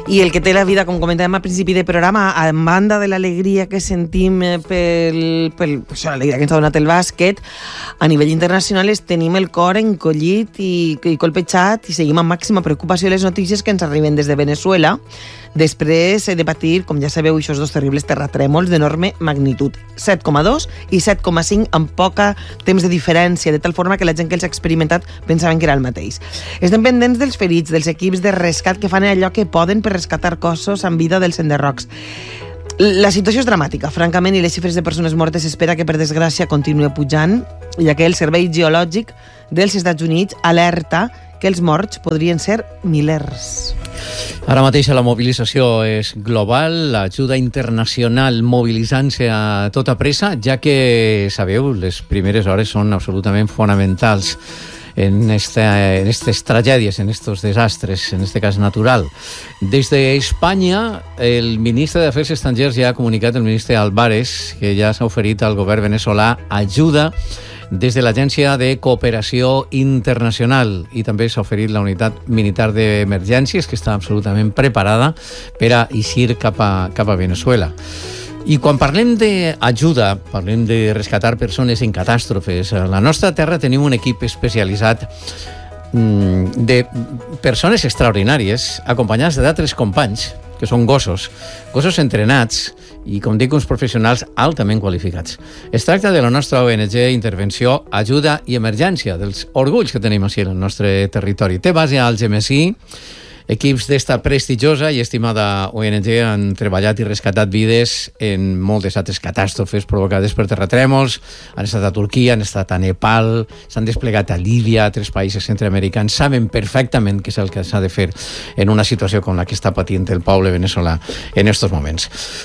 I el que té la vida, com comentàvem al principi del programa, a banda de l'alegria que sentim l'alegria que ens ha donat el bàsquet, a nivell internacional tenim el cor encollit i colpejat i seguim amb màxima preocupació les notícies que ens arriben des de Venezuela, després de patir, com ja sabeu, aquests dos terribles terratrèmols d'enorme magnitud, 7,2 i 7,5 amb poca temps de diferència, de tal forma que la gent que els ha experimentat pensaven que era el mateix. Estem pendents dels ferits, dels equips de rescat que fan allò que poden per rescatar cossos amb vida dels enderrocs. La situació és dramàtica, francament, i les xifres de persones mortes s'espera que, per desgràcia, continue pujant, ja que el Servei Geològic dels Estats Units alerta que els morts podrien ser milers. Ara mateix la mobilització és global, l'ajuda internacional mobilitzant-se a tota pressa, ja que, sabeu, les primeres hores són absolutament fonamentals en estas tragedias, en estos desastres, en este cas natural. Des d'Espanya, el ministre d'Afers Estrangers ja ha comunicat, el ministre Álvarez, que ja s'ha oferit al govern veneçolà ajuda des de l'Agència de Cooperació Internacional, i també s'ha oferit la unitat militar d'emergències, que està absolutament preparada per a eixir cap a Venezuela. I quan parlem d'ajuda, parlem de rescatar persones en catàstrofes, a la nostra terra tenim un equip especialitzat de persones extraordinàries, acompanyats d'altres companys, que són gossos entrenats i, com dic, uns professionals altament qualificats. Es tracta de la nostra ONG Intervenció, Ajuda i Emergència, dels orgulls que tenim així en el nostre territori. Té base a Algemesí. Equips d'esta prestigiosa i estimada ONG han treballat i rescatat vides en moltes altres catàstrofes provocades per terratrèmols. Han estat a Turquia, han estat a Nepal, s'han desplegat a Líbia, a altres països centreamericans. Saben perfectament què és el que s'ha de fer en una situació com la que està patint el poble veneçolà en aquests moments.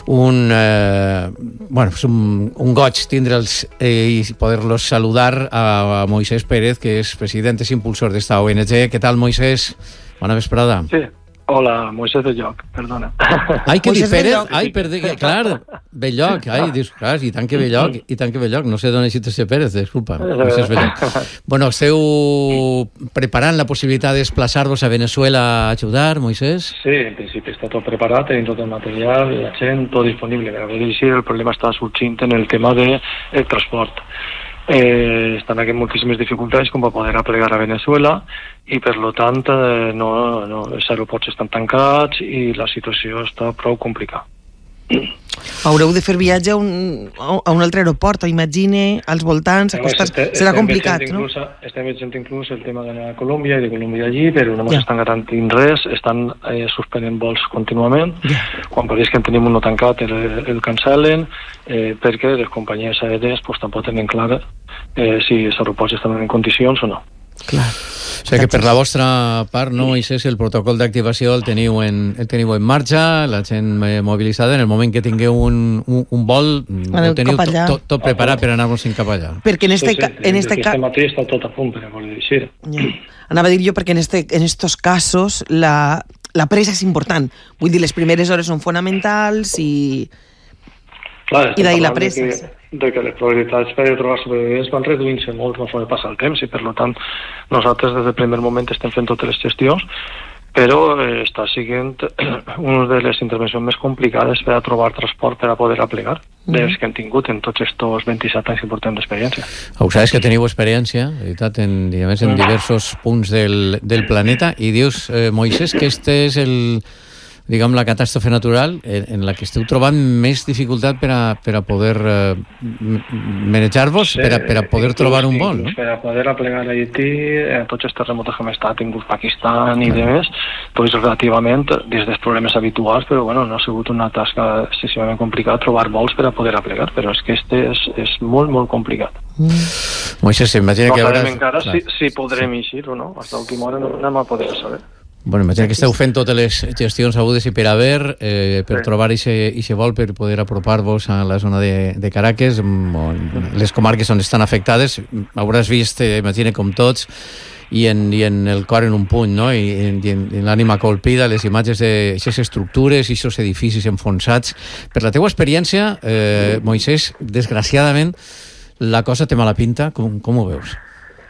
És un goig tindre'ls i poder-los saludar a Moisés Pérez, que és president i impulsor d'esta ONG. Què tal, Moisés? Bona vesprada. Sí. Hola, Moisés Belloc, perdona. Ai, que dic Pérez? Ai, clar, Belloc. Ai, dius, clar, i tant que Belloc. No sé d'on ha eixit ese Pérez, disculpa. Moisés Belloc. Bueno, esteu preparant la possibilitat de desplaçar-vos a Venezuela a ajudar, Moisés? Sí, en principi està tot preparat, tenim tot el material, la gent, tot disponible. A veure si el problema està sorgint en el tema del transport. Estan aquí moltíssimes dificultats com per poder aplegar a Venezuela i per tant els aeroports estan tancats i la situació està prou complicada. Haureu de fer viatge a un altre aeroport, imagine, als voltants, serà complicat, no? Estem veient inclús el tema d'anar a Colòmbia i de Colòmbia allí, però no estan garantint res, estan suspenent vols contínuament. Quan pareix que en tenim un no tancat el cancel·len, perquè les companyies aèries tampoc tenen clar si els aeroports estan en condicions o no. Clar. O sigui que per la vostra part, no, Moisés, el protocol d'activació el teniu en marxa, la gent mobilitzada, en el moment que tingueu un vol, ho teniu tot preparat per anar-vos cap allà. Perquè en este cas... matí està tot a punt, per voler dir. Anava a dir jo perquè en estos casos la pressa és important. Vull dir, les primeres hores són fonamentals i d'ahir la pressa. De que les probabilitats per trobar sobrevivents van reduint-se molt conforme passa el temps i per tant nosaltres des del primer moment estem fent totes les gestions, però està sent una de les intervencions més complicades per a trobar transport per a poder aplegar des que hem tingut en tots aquests 27 anys que portem d'experiència. Ho sabes que teniu experiència, en diversos punts del planeta, i dius, Moisés, que este és la catàstrofe natural en la que esteu trobant més dificultat per a poder manejar-vos, per a poder trobar un vol, no? Per a poder aplegar a Haití, tots els terremotos que hem estat, tingut Pakistan i demés, doncs relativament des dels problemes habituals, però no ha sigut una tasca excessivament complicada trobar vols per a poder aplegar, però és que és molt, molt complicat. Moisés, s'imagina que no sabem encara si podrem eixir o no, fins a l'última hora no anem a poder saber. Bueno, imagina que esteu fent totes les gestions hagudes i per haver, per trobar aquest vol per poder apropar-vos a la zona de Caracas, les comarques on estan afectades. Hauràs vist, imagina, com tots, i en el cor en un puny, no? I en l'ànima colpida, les imatges d'aquestes estructures i aquests edificis enfonsats. Per la teua experiència, Moisés, desgraciadament, la cosa té mala pinta. Com ho veus?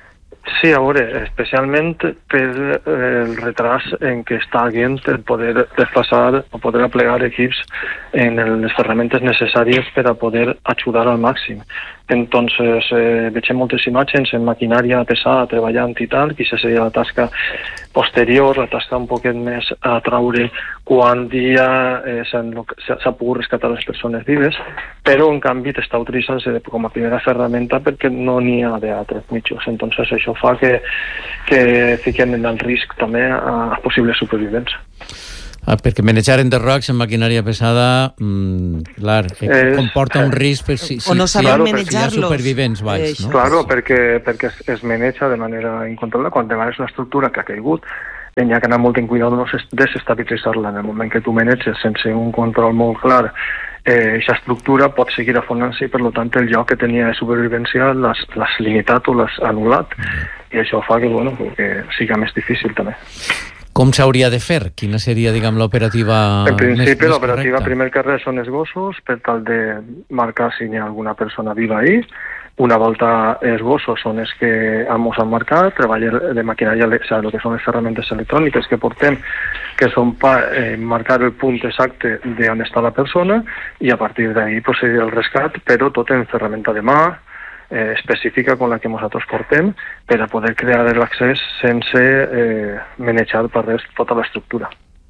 Sí, a veure, especialment per el retras en què està havent el poder desplaçar o poder aplegar equips en les ferramentes necessàries per a poder ajudar al màxim. Entonces, veiem moltes imatges en maquinària pesada, treballant i tal, que això seria la tasca posterior, la tasca un poquet més a traure quan ja s'ha pogut rescatar les persones vives, però en canvi t'està utilitzant-se com a primera ferramenta perquè no n'hi ha d'altres mitjos. Entonces això fa que fiquen en el risc també a possibles supervivents. Perquè manejar enderrocs en maquinària pesada, clar, comporta un risc o no saben manejar-los. Si hi ha supervivents baix, no? Claro, perquè es maneja de manera incontrolada. Quan de vegades una estructura que ha caigut, hi ha que anar molt en cuidado de no desestabilitzar-la. En el moment que tu maneges sense un control molt clar, aquesta estructura pot seguir afonant-se i, per tant, el lloc que tenia de supervivència l'has limitat o l'has anul·lat. I això fa que siga més difícil també. Com s'hauria de fer? Quina seria, diguem, l'operativa En principi, l'operativa correcta? primer que res són els gossos, per tal de marcar si hi ha alguna persona viva ahí. Una volta els gossos són els que ens han marcat, treball de maquinària, o sigui, el que són les ferramentes electròniques que portem, que són per marcar el punt exacte d'on està la persona, i a partir d'ahí procedir el rescat, però tot en ferramenta de mà, específica con la que nosaltres portem per a poder crear l'accés sense manejar per res tota l'estructura.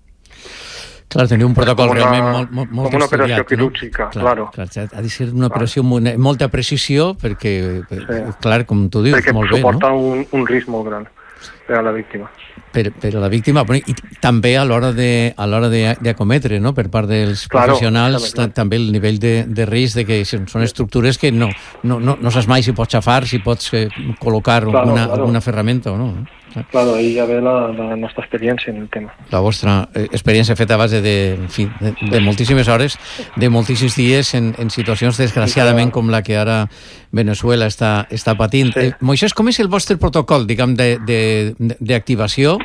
Clar, teniu un protocol realment molt com una operació quirúrgica, claro. Clar, ha de ser una operació amb molta precisió perquè, clar, com tu dius, molt bé, no? Perquè suporta un risc molt gran per a la víctima. Per a la víctima, i també a l'hora d'acometre, no? Per part dels professionals, també el nivell de risc de que són estructures que no saps mai si pots xafar, si pots col·locar alguna ferramenta o no. Claro, ahí ja ve la nostra experiència en el tema. La vostra experiència feta a base de moltíssimes hores, de moltíssims dies en situacions, desgraciadament, com la que ara Venezuela està patint. Sí. Moisès, com és el vostre protocol, diguem, d'activació?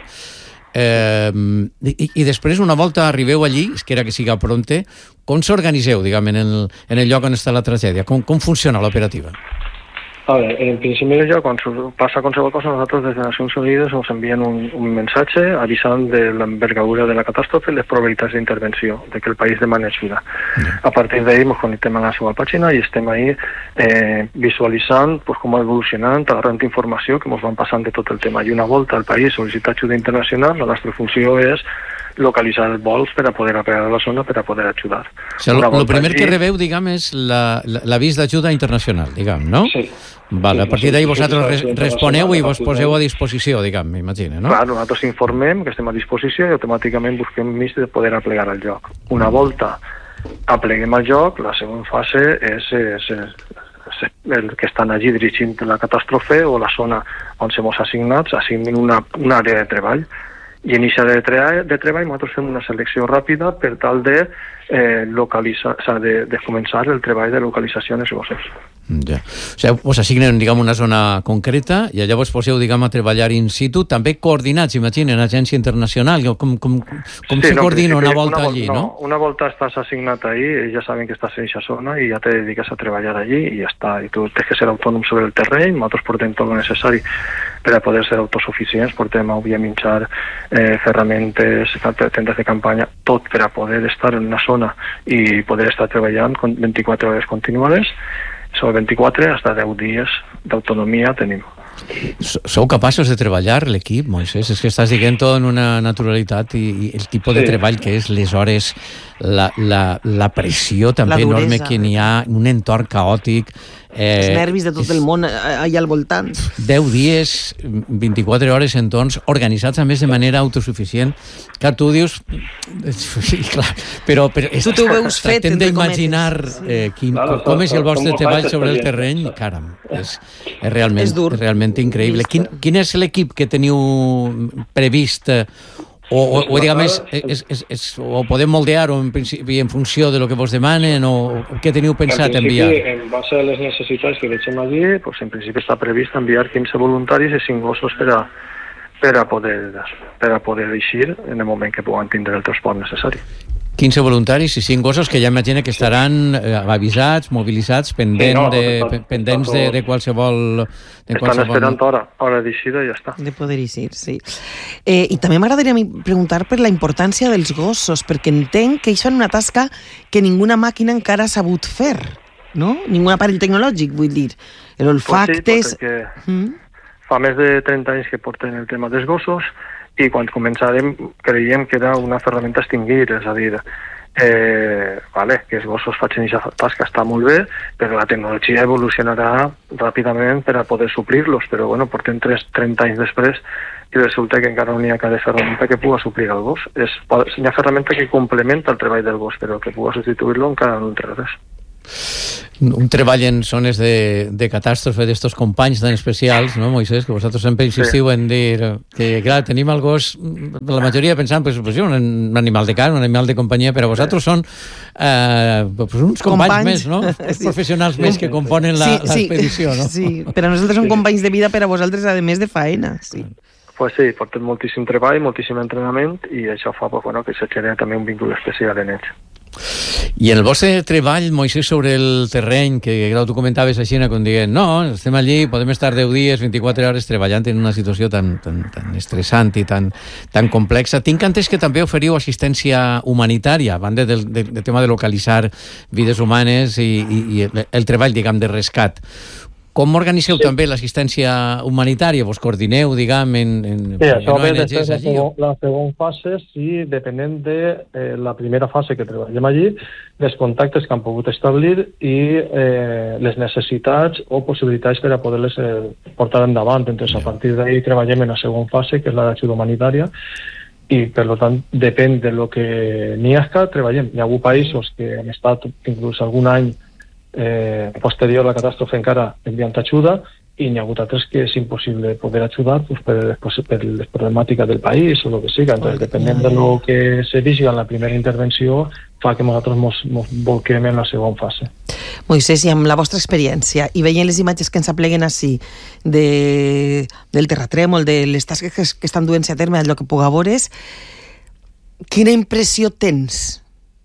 I després, una volta arribeu allí, que era que siga pronte, com s'organitzeu, diguem, en el lloc on està la tragèdia? Com funciona l'operativa? A veure, en principi ja, quan passa qualsevol cosa, nosaltres des de Nacions Unides ens envien un missatge avisant de l'envergadura de la catàstrofe i les probabilitats d'intervenció, de que el país demana ajuda. A partir d'ahir ens connectem a la seva pàgina i estem ahí visualitzant com va evolucionant, agarrant informació que ens van passant de tot el tema. I una volta al país sol·licita ajuda internacional, la nostra funció és localitzar els vols per a poder apegar a la zona per a poder ajudar. O sigui, el primer que rebeu, diguem, és l'avís d'ajuda internacional, diguem, no? Sí. Vale, a partir d'ahir vosaltres responeu i vos poseu a disposició, diguem, m'imagino, no? Clar, nosaltres informem que estem a disposició i automàticament busquem mig de poder aplegar al lloc. Una volta apleguem al lloc, la següent fase és el que estan allí dirigint la catàstrofe o la zona on se mos assignats, assignen una àrea de treball. I en aquesta àrea de treball nosaltres fem una selecció ràpida per tal de localitzar, o sigui, de començar el treball de localització en els gossos. Ja. O sigui, us assignen, diguem, una zona concreta i allà vos poseu, diguem, a treballar in situ, també coordinats, imaginen, agència internacional, com se coordina una volta allí, no? Una volta estàs assignat allí, ja saben que estàs en aquesta zona i ja te dediques a treballar allí i ja està. I tu tens que ser autònom sobre el terreny, nosaltres portem tot el necessari per a poder ser autosuficients, portem avui a menjar, ferramentes, tendes de campanya, tot per a poder estar en una zona i poder estar treballant 24 hores continuades. Sobre 24 hasta 10 dies d'autonomia tenim. Sou capaços de treballar l'equip, Moisès? És que estàs dient-ho en una naturalitat i el tipus de treball que és, les hores, la pressió també enorme que n'hi ha, un entorn caòtic. Els nervis de tot el món allà al voltant. 10 dies, 24 hores entorns organitzats a més de manera autosuficient, que tu dius clar, però tu t'ho veus fet, hem d'imaginar com és el vostre treball sobre el terreny. Caram, és realment increïble. Quin és l'equip que teniu previst o diguem, o podem moldear en funció de lo que vos demanen o què teniu pensat enviar? En base a les necessitats que veiem allí, en principi està previst enviar 15 voluntaris i 5 gossos per a poder eixir en el moment que puguen tindre el transport necessari. 15 voluntaris i 5 gossos que ja imagina que estaran avisats, mobilitzats, pendents de qualsevol... Estan esperant hora d'eixida i ja està. De poder eixir, sí. I també m'agradaria preguntar per la importància dels gossos, perquè entenc que això és una tasca que ninguna màquina encara ha sabut fer, no? Ningú aparell tecnològic, vull dir. L'olfacte... Sí, perquè fa més de 30 anys que porten el tema dels gossos i quan començàrem creiem que era una ferramenta a extingir, és a dir, que els gossos facin aquesta tasca està molt bé, però la tecnologia evolucionarà ràpidament per a poder suplir-los, però portem 30 anys després i resulta que encara no hi ha cada ferramenta que pugui suplir el gos. És una ferramenta que complementa el treball del gos, però que pugui substituir-lo encara no té res. Un treball en zones de catàstrofe d'estos companys tan especials, no, Moisés? Que vosaltres sempre insistiu en dir que, clar, tenim el gos, la majoria pensant, pues un animal de carn, un animal de companyia, però vosaltres són uns companys més, no? Els professionals més que componen l'expedició, no? Sí, per a nosaltres són companys de vida, per a vosaltres, a més de faena, sí. Pues sí, portem moltíssim treball, moltíssim entrenament i això fa que se genera també un vincle especial en ells. I el vostre treball, Moisés, sobre el terreny, que clar, tu comentaves així, com dient, no, estem allí, podem estar 10 dies, 24 hores treballant en una situació tan estressant i tan complexa. Tinc entès que també oferiu assistència humanitària, a banda del tema de localitzar vides humanes i el treball, diguem, de rescat. Com organitzeu també l'assistència humanitària? Vos coordineu, diguem, Sí, això ve després de la segona fase, sí, depenent de la primera fase que treballem allí, els contactes que han pogut establir i les necessitats o possibilitats per a poder-les portar endavant. Entonces, a partir d'ahí treballem en la segona fase, que és la d'ajuda humanitària, i, per tant, depèn de lo que n'hi hagi, treballem. Hi ha hagut països que han estat inclús algun any posterior a la catàstrofe encara enviant ajuda i n'hi ha hagut altres que és impossible poder ajudar per les problemàtiques del país o el que sigui. Entonces, depenent de lo que se vegi en la primera intervenció fa que nosaltres ens volquem en la segona fase. Moisés, i amb la vostra experiència i veient les imatges que ens apleguen així del terratrèmol, de les tasques que estan duent-se a terme, allò que puga veure, quina impressió tens?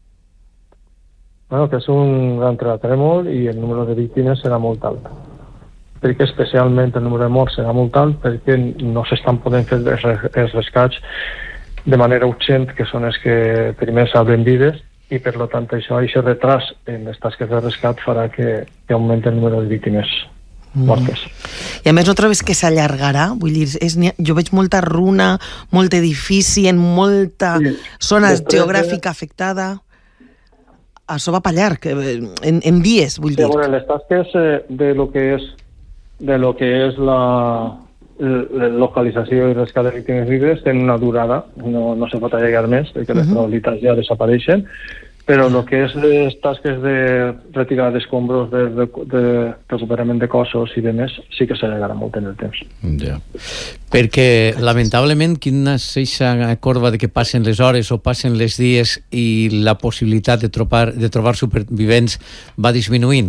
Que és un gran terratrèmol i el número de víctimes serà molt alt. Perquè especialment el número de morts serà molt alt perquè no s'estan podent fer els rescats de manera urgent, que són els que primer salven vides, i per tant això, aquest retras en les tasques de rescat farà que augmenti el número de víctimes mortes. I a més no trobes que s'allargarà? Vull dir, jo veig molta runa, molt edifici en molta zona geogràfica afectada. Això va pallar, en dies, vull dir. Les tasques de lo que és la localització i rescat de víctimes vives tenen una durada, no se pot allargar més, perquè les probabilitats ja desapareixen, però el que és les tasques de retirada d'escombros, de recuperament de cossos i demés, sí que s'allargarà molt en el temps. Ja. Perquè, lamentablement, quina és aquesta corba de que passen les hores o passen les dies i la possibilitat de trobar supervivents va disminuint?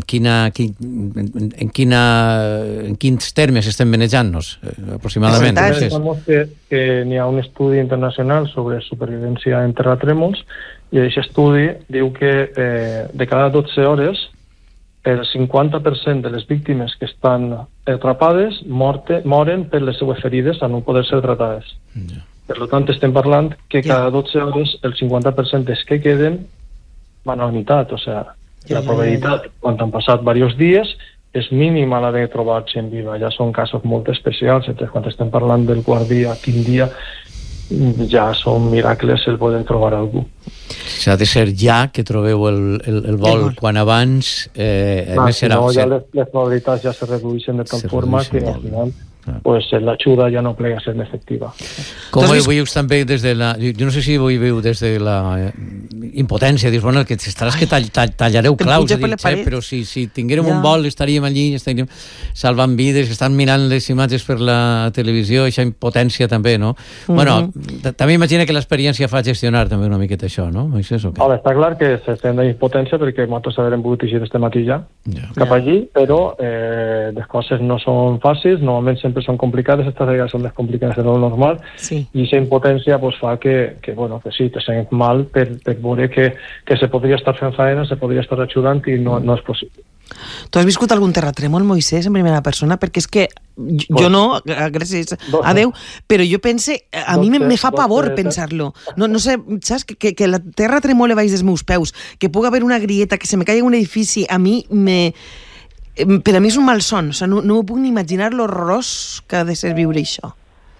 En quins termes estem manejant-nos, aproximadament? Sabemos que n'hi ha un estudi internacional sobre supervivència en terratrèmols i aquest estudi diu que de cada 12 hores el 50% de les víctimes que estan atrapades moren per les seues ferides a no poder ser tratades. Per tant, estem parlant que cada 12 hores el 50% dels que queden van a la meitat. O sigui, la probabilitat, quan han passat diversos dies, és mínima la de trobar-se en viva. Ja són casos molt especials. Quan estem parlant del quart dia, quin dia, ja són miracles el poder trobar algú. S'ha de ser ja que trobeu el vol quan abans ja les probabilitats ja se redueixen de tal forma que al final pues l'ajuda ja no plega a ser efectiva. Com ho veieu també des de la... Jo no sé si ho veieu des de la impotència, dius, bueno, que estaràs que tallareu claus, però si tinguérem un vol estaríem allí, estaríem salvant vides, estan mirant les imatges per la televisió, aquesta impotència també, no? Bueno, també imagina que l'experiència fa gestionar també una miqueta això, no? Està clar que s'estem d'impotència perquè nosaltres haurem pogut eixir este matí ja cap allí, però les coses no són fàcils, normalment sempre són complicades, estas vegades són més complicades de lo normal, i aquesta impotència fa que sí, te sents mal per veure saber que se podria estar fent feina, se podria estar ajudant i no és possible. Tu has viscut algun terratrèmol, Moisès, en primera persona? Perquè és que jo no, gràcies a Déu, però jo pense, a mi me fa pavor pensar-lo. No sé, saps? Que la terra tremole baix dels meus peus, que pugui haver una grieta, que se me caigui un edifici, a mi per a mi és un malson. O sigui, no m'ho puc ni imaginar l'horrorós que ha de ser viure això.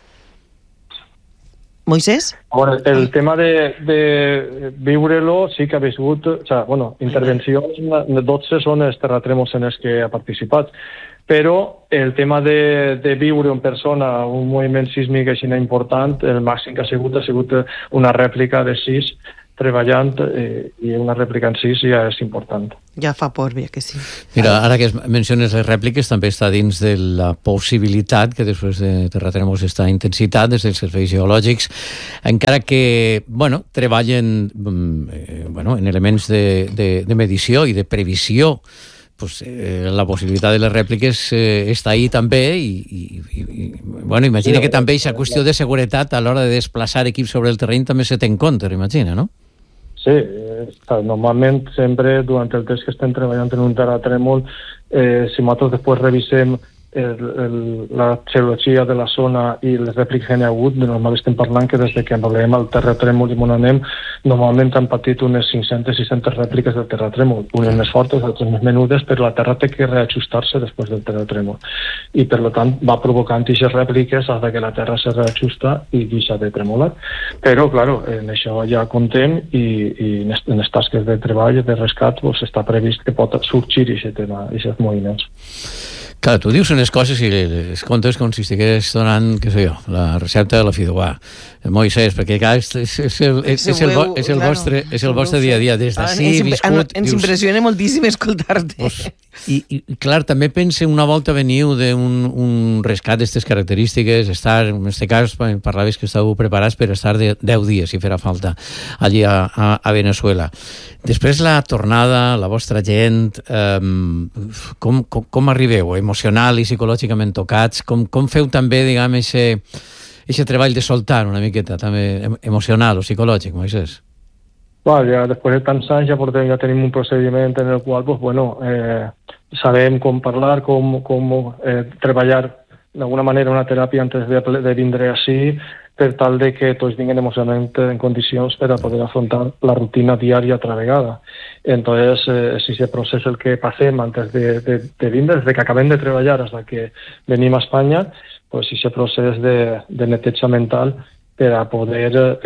Moisès? Bueno, el tema de viure-lo sí que ha viscut, intervencions, 12 són els terratrèmols en els que ha participat, però el tema de viure en persona un moviment sísmic així important, el màxim que ha sigut una rèplica de 6 treballant, i una rèplica en 6 ja és important. Ja fa por, bé que sí. Mira, ara que menciones les rèpliques, també està dins de la possibilitat que després de terratrèmols aquesta intensitat des dels serveis geològics, encara que, treballen en elements de medició i de previsió, pues, la possibilitat de les rèpliques està ahí també i imagina que també aquesta qüestió de seguretat a l'hora de desplaçar equips sobre el terreny també se té en compte, imagina, no? Sí, normalment sempre durant el temps que estem treballant en un terratrèmol, si nosaltres després revisem la geologia de la zona i les rèpliques que n'hi ha hagut, de normal estem parlant que des que envolem el terratrèmol i on anem, normalment han patit unes 500-600 rèpliques del terratrèmol, unes més fortes, altres més menudes, però la terra té que reajustar-se després del terratrèmol. I per tant va provocant aquestes rèpliques fins que la terra se reajusta i deixa de tremolar. Però, clar, en això ja comptem i en les tasques de treball, de rescat, està previst que pot sorgir aquest tema, aquests moviments. Clar, tu dius unes coses i les comptes com si estigués donant, què sé jo, la recepta de la fideuà. Moisès, perquè clar, és el vostre dia a dia. Des d'ací viscut... Ens impressiona moltíssim escoltar-te. I clar, també pense una volta veniu d'un rescat d'aquestes característiques, estar, en aquest cas parlaves que estàveu preparats per estar 10 dies, si farà falta, allí a Venezuela. Després la tornada, la vostra gent, com arribeu? Emocional i psicològicament tocats? Com feu també, diguem, aquest treball de soltar una miqueta, també emocional o psicològic, Moisès? Ja després de tants anys ja tenim un procediment en el qual sabem com parlar, com treballar d'alguna manera una teràpia antes de vindre així, per tal de que tots vinguin emocionalment en condicions per a poder afrontar la rutina diària altra vegada. Entonces, és aquest procés el que passem antes de vindre, des que acabem de treballar fins que venim a Espanya, pues aquest procés de neteja mental per a poder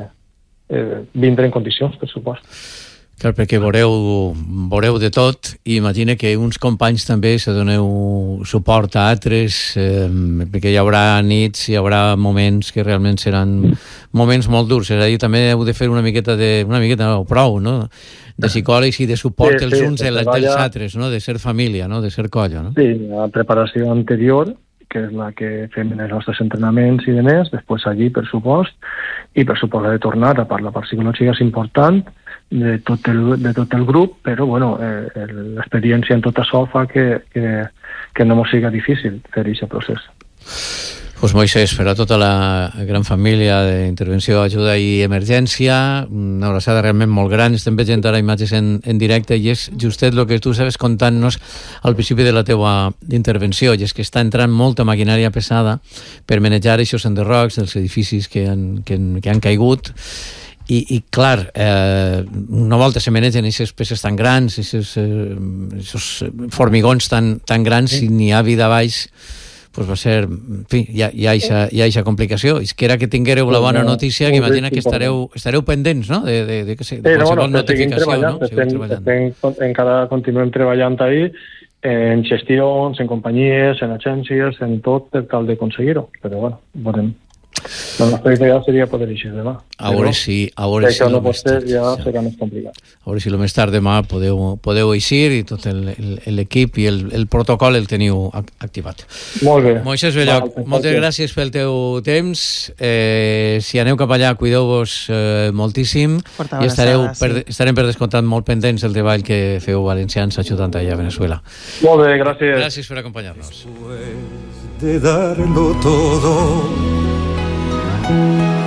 vindre en condicions, per supost. Clar, perquè veureu de tot i imagina que uns companys també se doneu suport a altres, perquè hi haurà nits, hi haurà moments que realment seran moments molt durs, és a dir, també heu de fer una miqueta o prou, no?, de psicòlegs i de suport els uns dels altres, no?, de ser família, no?, de ser colla, no? Sí, la preparació anterior, que és la que fem en els nostres entrenaments i demés, després allí, per supost, i per supost de tornar, a part la part psicològica és important, de tot el grup, però l'experiència en tot això fa que no ens siga difícil fer aquest procés. Pues Moisès, per a tota la gran família d'intervenció, ajuda i emergència, una abraçada realment molt gran. Estem veient ara imatges en directe i és justet el que tu estaves contant-nos al principi de la teua intervenció, i és que està entrant molta maquinària pesada per manejar aquests enderrocs dels edificis que han caigut. I clar, una volta se manegen aquestes peces tan grans, aquests formigons tan grans, si n'hi ha vida baix, pues va ser, en fi, hi ha aquesta complicació. És que era que tinguéreu la bona notícia, que imagina que estareu pendents, no?, de qualsevol notificació, no? Encara continuem treballant ahí, en gestions, en companyies, en agències, en tot per tal d'aconseguir-ho. Però bueno, veurem. La nostra idea seria poder eixir demà. A veure si això no pot ser, ja serà més complicat. A veure si el més tard demà podeu eixir i tot l'equip i el protocol el teniu activat. Molt bé. Moisès Belloc, moltes gràcies pel teu temps. Si aneu cap allà, cuideu-vos moltíssim i estarem per descomptat molt pendents del treball que feu valencians ajudant allà a Venezuela. Molt bé, gràcies. Gràcies per acompanyar-nos. De darlo todo